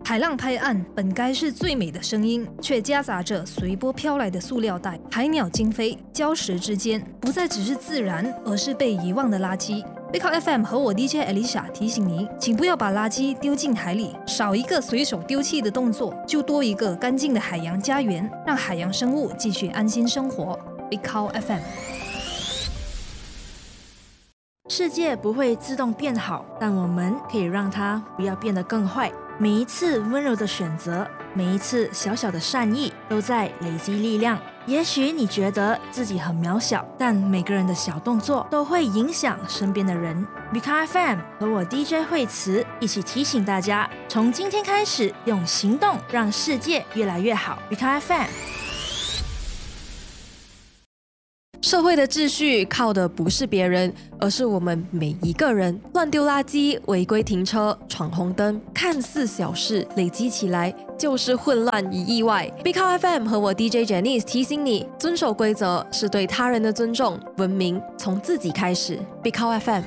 海浪拍岸本该是最美的声音，却夹杂着随波飘来的塑料袋、海鸟惊飞，礁石之间不再只是自然，而是被遗忘的垃圾。Big Hot FM 和我 DJ Alicia 提醒你，请不要把垃圾丢进海里，少一个随手丢弃的动作，就多一个干净的海洋家园，让海洋生物继续安心生活。Big Hot FM。 世界不会自动变好，但我们可以让它不要变得更坏。每一次温柔的选择，每一次小小的善意，都在累积力量。也许你觉得自己很渺小，但每个人的小动作都会影响身边的人。Big Hot FM 和我 DJ 惠慈一起提醒大家，从今天开始，用行动让世界越来越好。Big Hot FM。 社会的秩序靠的不是别人，而是我们每一个人。乱丢垃圾、违规停车、闯红灯，看似小事，累积起来就是混乱与意外。Big Hot FM 和我 DJ Janice 提醒你，遵守规则是对他人的尊重，文明从自己开始。Big Hot FM。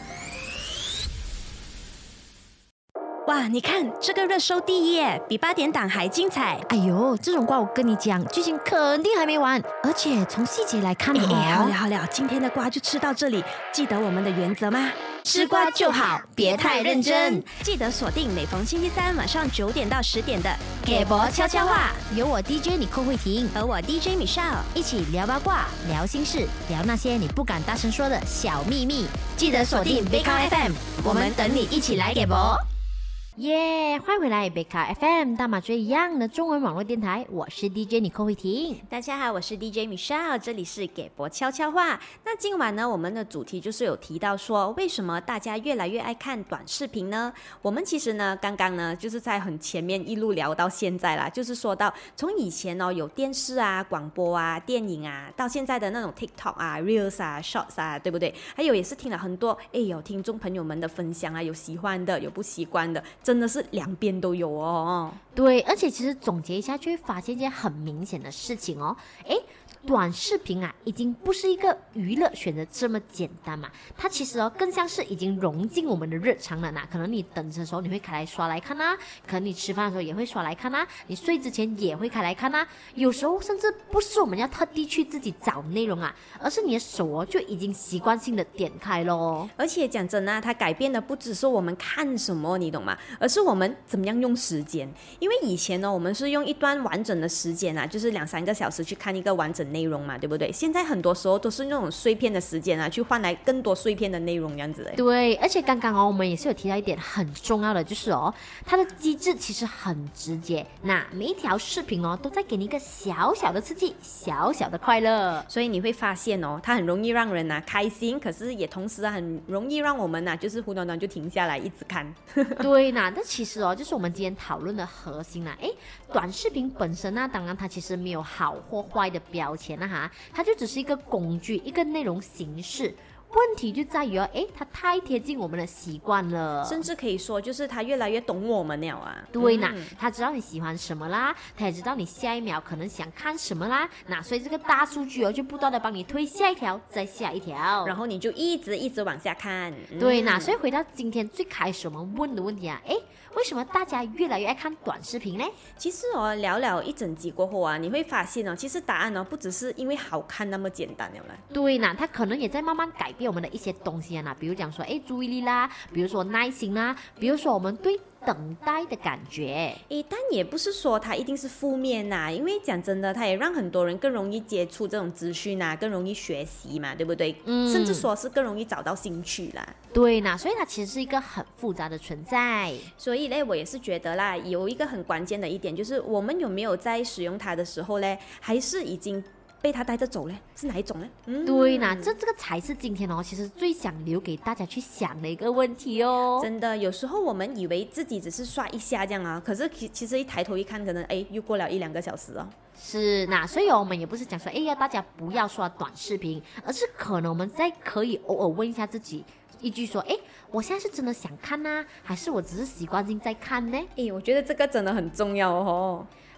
哇，你看这个热搜第一耶，比8点档还精彩。 哎呦，这种瓜我跟你讲，剧情肯定还没完，而且从细节来看好了，今天的瓜就吃到这里。记得我们的原则吗？吃瓜就好，别太认真。记得锁定每逢星期三晚上9点到10点的《给博悄悄话》， 有我 DJ 你寇慧婷和我 DJ Michelle 一起聊八卦、聊心事、聊那些你不敢大声说的小秘密。 记得锁定 Big Hot FM， 我们等你一起来给博。 耶！欢迎回来 Big Hot FM 大马最一样的中文网络电台，我是 DJ 你寇慧婷。 大家好，我是 DJ Michelle， 这里是给博悄悄话。那今晚呢，我们的主题就是有提到说，为什么大家越来越爱看短视频呢？我们其实呢，刚刚呢，就是在很前面一路聊到现在啦，就是说到从以前哦，有电视啊、广播啊、电影啊，到现在的那种 TikTok 啊、Reels 啊、Shorts 啊，对不对？还有也是听了很多，有听众朋友们的分享啊，有喜欢的，有不习惯的。真的是两边都有哦。 对，而且其实总结一下就会发现一件很明显的事情哦。短视频啊，已经不是一个娱乐选择这么简单嘛，它其实更像是已经融进我们的日常了呢。可能你等着的时候你会开来刷来看啊，可能你吃饭的时候也会刷来看啊，你睡之前也会开来看啊。有时候甚至不是我们要特地去自己找内容啊，而是你的手就已经习惯性的点开咯。 而且讲真啊，它改变的不只是我们看什么，你懂吗？而是我们怎么样用时间。因为以前呢，我们是用一段完整的时间啊，就是2-3个小时去看一个完整内容嘛，对不对？现在很多时候都是那种碎片的时间啊，去换来更多碎片的内容这样子的。 对，而且刚刚我们也是有提到一点很重要的，就是它的机制其实很直接。那每一条视频都在给你一个小小的刺激，小小的快乐。 所以你会发现它很容易让人开心，可是也同时很容易让我们就是糊端端就停下来一直看。 对那其实就是我们今天讨论的核心啦。短视频本身呢，当然它其实没有好或坏的标签它就只是一个工具，一个内容形式。问题就在于它太贴近我们的习惯了， 甚至可以说就是它越来越懂我们了啊。 对呢，它知道你喜欢什么啦，它也知道你下一秒可能想看什么啦。那所以这个大数据就不断的帮你推下一条，再下一条， 然后你就一直往下看。 对，那所以回到今天最开始我们问的问题为什么大家越来越爱看短视频呢？ 其实聊了一整集过后你会发现其实答案不只是因为好看那么简单了啦。 对呢，它可能也在慢慢改变我们的一些东西啊，比如讲说注意力啦，比如说耐心啦，比如说我们对等待的感觉。 但也不是说它一定是负面因为讲真的，它也让很多人更容易接触这种资讯更容易学习嘛，对不对？甚至说是更容易找到兴趣啦。 对啦，所以它其实是一个很复杂的存在。 所以我也是觉得啦，有一个很关键的一点，就是我们有没有在使用它的时候还是已经被他带着走呢？是哪一种呢？ 对呢，这个才是今天其实最想留给大家去想的一个问题哦。 真的，有时候我们以为自己只是刷一下这样可是其实一抬头一看，可能又过了1-2个小时哦。 是，那所以我们也不是讲说要大家不要刷短视频，而是可能我们可以偶尔问一下自己一句说，我现在是真的想看还是我只是习惯性在看呢？ 我觉得这个真的很重要哦。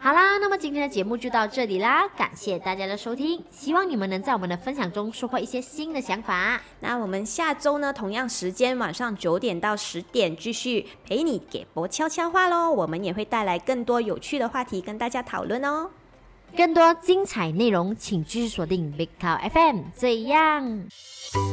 好啦，那么今天的节目就到这里啦，感谢大家的收听，希望你们能在我们的分享中收获一些新的想法。 那我们下周呢，同样时间晚上9点到10点，继续陪你给博悄悄话咯。我们也会带来更多有趣的话题跟大家讨论哦。 更多精彩内容，请继续锁定 Big Cow FM。这样。